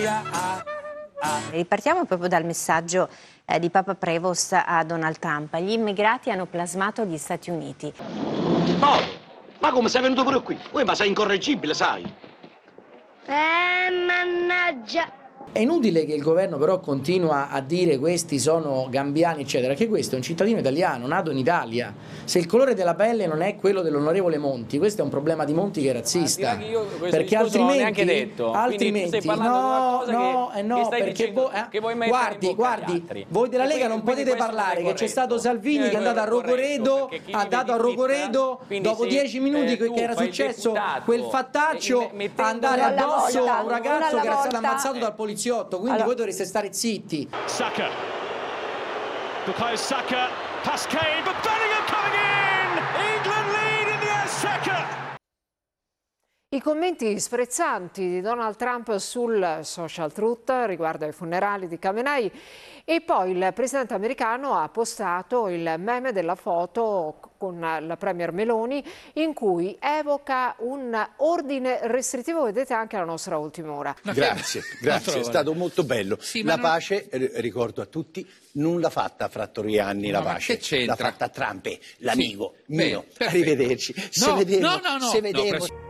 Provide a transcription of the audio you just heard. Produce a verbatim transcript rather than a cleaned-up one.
Italia. Ah, ah. Ripartiamo proprio dal messaggio eh, di Papa Prevost a Donald Trump. Gli immigrati hanno plasmato gli Stati Uniti. Oh, ma come sei venuto pure qui? Uè, ma sei incorreggibile, sai? Eh, mannaggia. È inutile che il governo però continua a dire questi sono gambiani eccetera, che questo è un cittadino italiano nato in Italia. Se il colore della pelle non è quello dell'onorevole Monti, questo è un problema di Monti che è razzista, io perché altrimenti, neanche detto. altrimenti no, no, eh no, perché voi, eh, guardi, guardi, voi della Lega non potete parlare che c'è stato Salvini che è andato a Rogoredo, ha dato a Rogoredo dopo dieci minuti che era successo quel fattaccio a andare addosso a un ragazzo che era stato ammazzato dal poliziotto. Quindi allora, voi dovreste stare zitti. Saka, Bukayo Saka, past Kane, but Bellingham coming in. England lead in the air. Saka. I commenti sprezzanti di Donald Trump sul social truth riguardo ai funerali di Khamenei, e poi il presidente americano ha postato il meme della foto con la premier Meloni in cui evoca un ordine restrittivo. Vedete anche la nostra ultima ora. Grazie, grazie, è stato molto bello. Sì, la non... pace, ricordo a tutti, non l'ha fatta fra Torianni la no, pace, l'ha fatta Trump, l'amico sì, mio. Beh, Arrivederci. No, se vedemo, no, no, no, se vedemo. No,